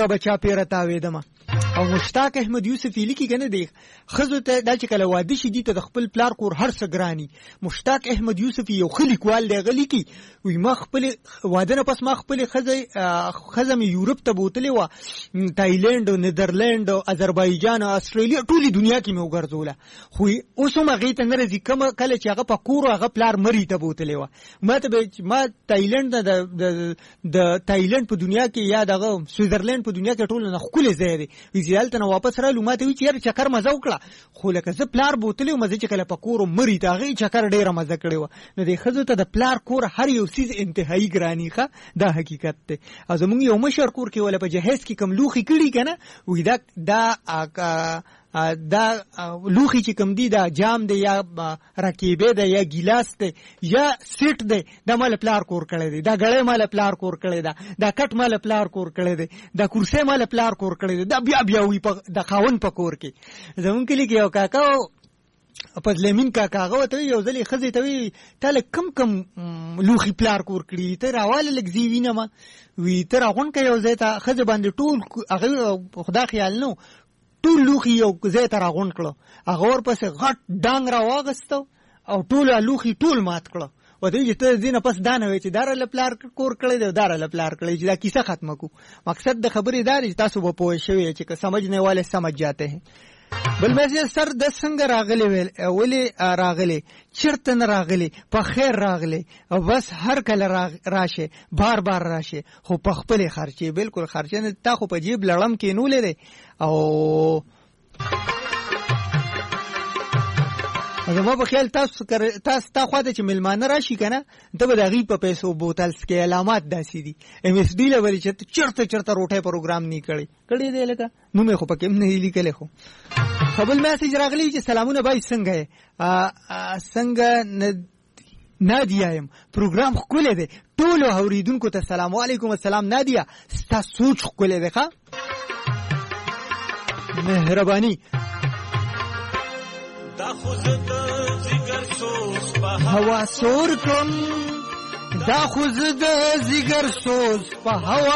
بچا پیره تاوېدمه. او مشتاق احمد یوسفی لیکي کنه دی خزو ته دا چې کله واده شي دي ته د خپل پلار کور هر څه ګرانی. مشتاق احمد یوسفی یو خلیکوال دی غلی کی وي ما خپل واده نه پس ما خپل خزه می یورپ ته بوتلې و تایلند او نیدرلند او آذربایجان او استرالیا ټولي دنیا کې مې وګرځوله خو اوس هم هغه ته نه راځي کله چې هغه په کور هغه پلار مری ته بوتلې و ما تایلند د تایلند په دنیا کې یا دغه سویزرلند په دنیا کې ټول نه خپل ځای دی ویزیالته نه واپس رالو ماته وی چې یار چکر مزه وکړه خو لکه زه پلار بوتلې مزه چې کله په کور مری ته هغه چکر ډیره مزه کړې و نو د خزو ته د پلار کور هر یو سیز انتهایی ګرانی ښه دا حقیقت دی. او زمونږ یو مشر کور کې ولا په جهیز کې کم لوخي کړي کنه وی دا لوخي چې کم دی دا جام دی یا رکیبه دی یا ګلاس دی یا سیټ دی دا مال پلار کور کړی دی دا غړې مال پلار کور کړی دا کټ مال پلار کور کړی دی دا کرسي مال پلار کور کړی دی دا بیا وی په د خاون په کور کې زمونږ کې یو کاکا په لمین کاکا هغه ته یو ځلې خزې ته وی تاله کم لوخي پلار کور کړی ته راواله لګزی وینم وی ته راغون کې یو ځای ته خزې باندې ټول هغه خدا خیال نو ټول لوخي یو ځای ته راغون کړو هغه ورپسې غټ ډانګ را واغستو او ټول لوخي ټول مات کړو و دې ته دینه پس دانه وی چې دار له پلار کور کړی دی دار له پلار کړی چې دا کیسه ختمه کو مقصد د خبرې دا دی تاسو به پوه شئ چې سمجھنے والے سمجھ جاتے ہیں. بل مزه سر د څنګه راغلی ولی راغلی چرته نه راغلی په خیر راغلی او بس هر کله راشه بار راشه خو په خپل خرچي بالکل خرچه نه تا خو په جیب لړم کې نو لري او زما په خیال تاسو تا خواته چې ملمانه راشي کنه ته به دغه په پیسو بوتل سکه علامات داسې دي ام اس ډی لوري چې چرته روټه پروګرام نه کړی دی لکه نو مې خو پکې نه لیکل خو خپل میسج راغلی چې سلامونه بای څنګه نادیا يم پروګرام خپل دی ټول اوریدونکو ته سلام علیکم السلام نادیا تاسو سوچ خپل دی ښا مهرباني دا خوز د زیګر سوز په هوا سور کم دا خوز د زیګر سوز په هوا